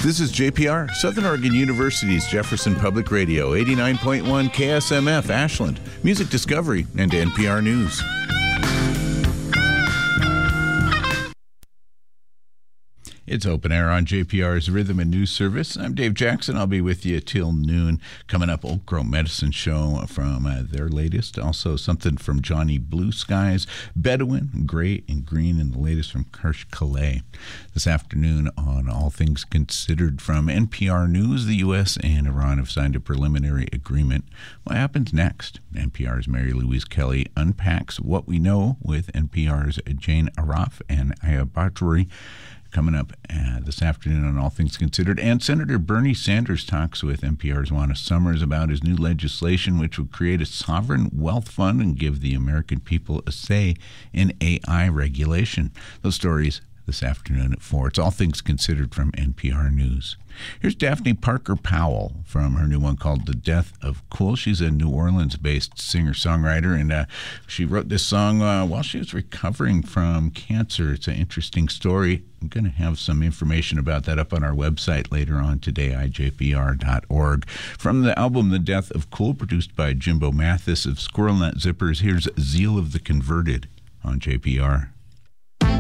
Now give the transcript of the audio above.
This is JPR, Southern Oregon University's Jefferson Public Radio, 89.1 KSMF, Ashland, Music Discovery, and NPR News. It's Open Air on JPR's Rhythm and News Service. I'm Dave Jackson. I'll be with you till noon. Coming up, Oak Grove Medicine Show from their latest. Also, something from Johnny Blue Skies, Bedouin, Gray and Green, and the latest from Kirsch Calais. This afternoon on All Things Considered from NPR News, the U.S. and Iran have signed a preliminary agreement. What happens next? NPR's Mary Louise Kelly unpacks what we know with NPR's Jane Araf and Aya Batouri. Coming up this afternoon on All Things Considered. And Senator Bernie Sanders talks with NPR's Juana Summers about his new legislation, which would create a sovereign wealth fund and give the American people a say in AI regulation. Those stories this afternoon at 4. It's All Things Considered from NPR News. Here's Daphne Parker Powell from her new one called The Death of Cool. She's a New Orleans-based singer-songwriter, and she wrote this song while she was recovering from cancer. It's an interesting story. I'm going to have some information about that up on our website later on today, ijpr.org. From the album The Death of Cool, produced by Jimbo Mathis of Squirrel Nut Zippers, here's Zeal of the Converted on JPR.